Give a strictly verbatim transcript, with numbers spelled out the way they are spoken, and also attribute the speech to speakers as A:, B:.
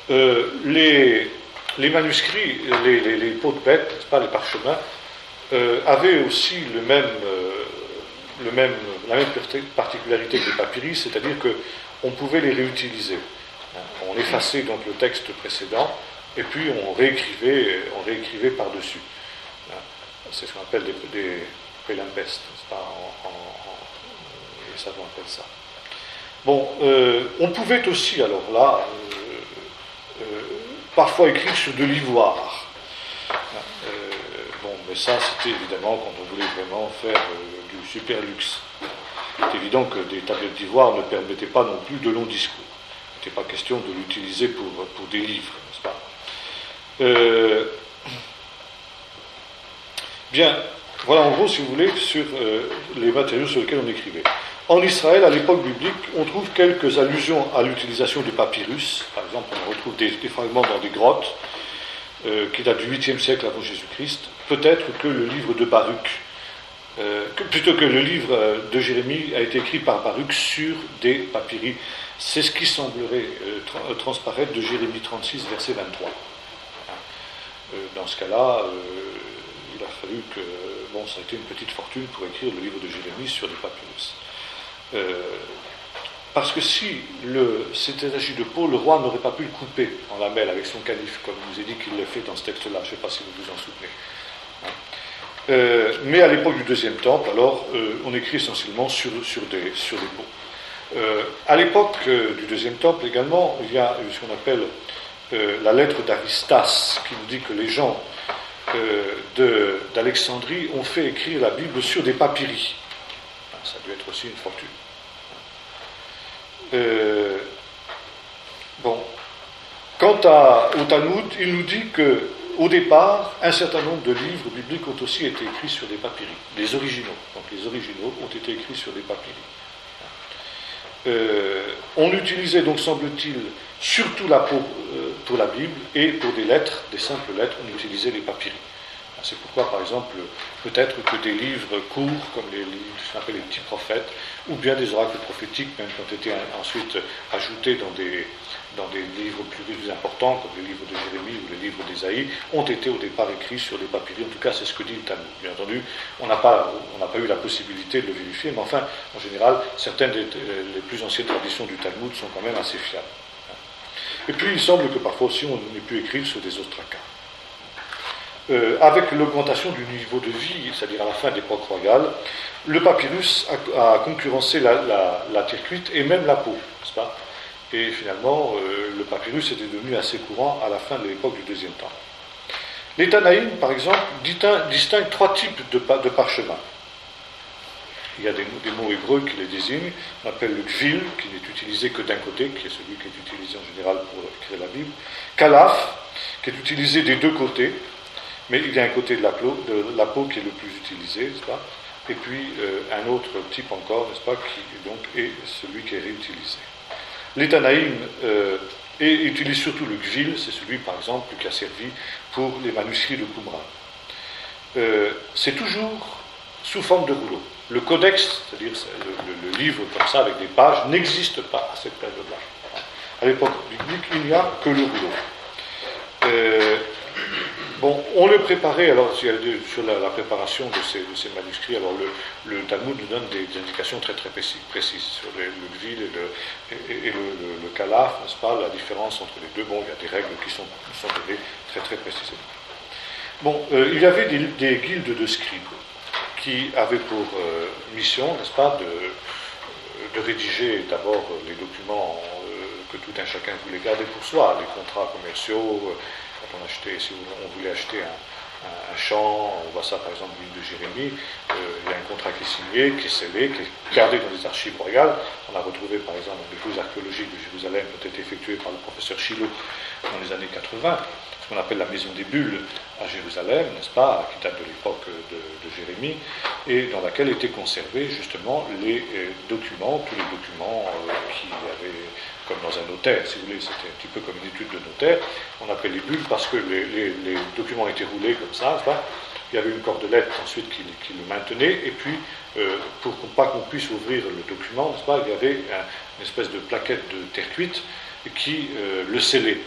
A: euh, les, les manuscrits, les, les, les peaux de bêtes, n'est-ce pas, les parchemins, euh, avaient aussi le même, euh, le même, la même particularité que les papyrus, c'est-à-dire qu'on pouvait les réutiliser. On effaçait donc le texte précédent, et puis on réécrivait, on réécrivait par-dessus. C'est ce qu'on appelle des, des palimpsestes, n'est-ce pas, en, en, en, les savants appellent ça. Bon, euh, on pouvait aussi, alors là, euh, euh, parfois écrire sur de l'ivoire. Euh, bon, mais ça, c'était évidemment quand on voulait vraiment faire euh, du super luxe. C'est évident que des tablettes d'ivoire ne permettaient pas non plus de longs discours. Il n'était pas question de l'utiliser pour, pour des livres, n'est-ce pas. Euh, bien, voilà en gros, si vous voulez, sur euh, les matériaux sur lesquels on écrivait. En Israël, à l'époque biblique, on trouve quelques allusions à l'utilisation du papyrus. Par exemple, on retrouve des, des fragments dans des grottes euh, qui datent du huitième siècle avant Jésus-Christ. Peut-être que le livre de Baruch, euh, que, plutôt que le livre de Jérémie, a été écrit par Baruch sur des papyrus. C'est ce qui semblerait euh, tra- transparaître de Jérémie trente-six, verset vingt-trois. Euh, dans ce cas-là, euh, il a fallu que... Bon, ça a été une petite fortune pour écrire le livre de Jérémie sur des papyrus. Euh, parce que si le, c'était agi de peau, le roi n'aurait pas pu le couper en lamelles avec son calife, comme il nous est dit qu'il l'a fait dans ce texte-là. Je ne sais pas si vous vous en souvenez. Hein. Euh, mais à l'époque du deuxième temple, alors, euh, on écrit essentiellement sur, sur, des, sur des peaux. Euh, à l'époque euh, du deuxième temple également, il y a ce qu'on appelle euh, la lettre d'Aristas, qui nous dit que les gens euh, de, d'Alexandrie ont fait écrire la Bible sur des papyrus. Ça a dû être aussi une fortune. Euh, bon. Quant à, au Talmud, il nous dit qu'au départ, un certain nombre de livres bibliques ont aussi été écrits sur des papyrus, les originaux. Donc les originaux ont été écrits sur des papyrus. Euh, on utilisait donc, semble-t-il, surtout la peau euh, pour la Bible, et pour des lettres, des simples lettres, on utilisait les papyrus. C'est pourquoi, par exemple, peut-être que des livres courts, comme les livres qu'on appelle les petits prophètes, ou bien des oracles prophétiques, même qui ont été ensuite ajoutés dans des, dans des livres plus, plus importants, comme les livres de Jérémie ou les livres d'Ésaïe, ont été au départ écrits sur des papyrus. En tout cas, c'est ce que dit le Talmud. Bien entendu, on n'a pas, on n'a pas eu la possibilité de le vérifier, mais enfin, en général, certaines des les plus anciennes traditions du Talmud sont quand même assez fiables. Et puis, il semble que parfois aussi, on ait pu écrire sur des ostracas. Euh, avec l'augmentation du niveau de vie, c'est-à-dire à la fin de l'époque royale, le papyrus a, a concurrencé la, la, la terre cuite et même la peau, n'est-ce pas ? Et finalement, euh, le papyrus était devenu assez courant à la fin de l'époque du deuxième temps. Les Tanaïm, par exemple, distinguent trois types de, de parchemins. Il y a des, des mots hébreux qui les désignent. On appelle le gvil, qui n'est utilisé que d'un côté, qui est celui qui est utilisé en général pour écrire la Bible. Kalaf, qui est utilisé des deux côtés. Mais il y a un côté de la peau, de la peau qui est le plus utilisé, n'est-ce pas ? Et puis euh, un autre type encore, n'est-ce pas, qui donc est celui qui est réutilisé. Les Tanaïm euh, utilisent surtout le gvil, c'est celui par exemple qui a servi pour les manuscrits de Qumran. Euh, c'est toujours sous forme de rouleau. Le codex, c'est-à-dire le, le, le livre comme ça avec des pages, n'existe pas à cette période-là. À l'époque biblique, il n'y a que le rouleau. Euh, Bon, on le préparait, alors sur la, la préparation de ces, de ces manuscrits, alors le, le Talmud nous donne des, des indications très très précises, précises sur les, le gvil et le, et, et le, le, le kalaf, n'est-ce pas, la différence entre les deux. Bon, il y a des règles qui sont, qui sont données très très précisément. Bon, euh, il y avait des, des guildes de scribes qui avaient pour euh, mission, n'est-ce pas, de, de rédiger d'abord les documents euh, que tout un chacun voulait garder pour soi, les contrats commerciaux. Euh, On achetait, si on voulait acheter un, un, un champ, on voit ça par exemple dans l'île de Jérémie, euh, il y a un contrat qui est signé, qui est scellé, qui est gardé dans les archives royales. On a retrouvé par exemple des fouilles archéologiques de Jérusalem qui ont été effectuées par le professeur Chilo dans les années quatre-vingts, ce qu'on appelle la maison des bulles à Jérusalem, n'est-ce pas, qui date de l'époque de, de Jérémie, et dans laquelle étaient conservés justement les euh, documents, tous les documents euh, qui avaient... comme dans un notaire, si vous voulez, c'était un petit peu comme une étude de notaire. On appelle les bulles parce que les, les, les documents étaient roulés comme ça, ça. Il y avait une cordelette ensuite qui, qui le maintenait, et puis euh, pour pas qu'on puisse ouvrir le document, n'est-ce pas, il y avait un, une espèce de plaquette de terre cuite qui euh, le scellait.